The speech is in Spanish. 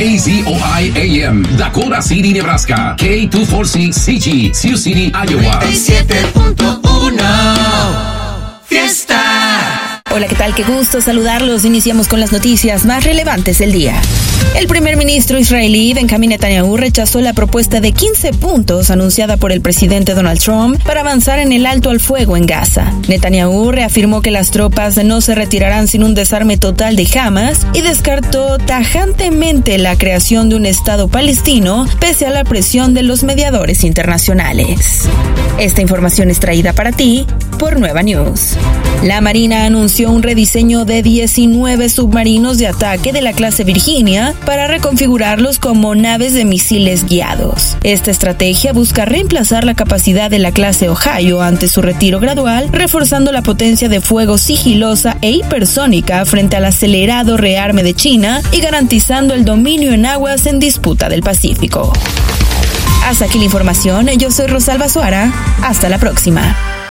KZOI AM, Dakota City, Nebraska. K240CG, Sioux City, Iowa. 97.1 Fiesta. Hola, ¿qué tal? Qué gusto saludarlos. Iniciamos con las noticias más relevantes del día. El primer ministro israelí Benjamin Netanyahu rechazó la propuesta de 15 puntos anunciada por el presidente Donald Trump para avanzar en el alto al fuego en Gaza. Netanyahu reafirmó que las tropas no se retirarán sin un desarme total de Hamas y descartó tajantemente la creación de un Estado palestino pese a la presión de los mediadores internacionales. Esta información es traída para ti por Nueva News. La Marina anunció un rediseño de 19 submarinos de ataque de la clase Virginia para reconfigurarlos como naves de misiles guiados. Esta estrategia busca reemplazar la capacidad de la clase Ohio ante su retiro gradual, reforzando la potencia de fuego sigilosa e hipersónica frente al acelerado rearme de China y garantizando el dominio en aguas en disputa del Pacífico. Hasta aquí la información. Yo soy Rosalba Suara. Hasta la próxima.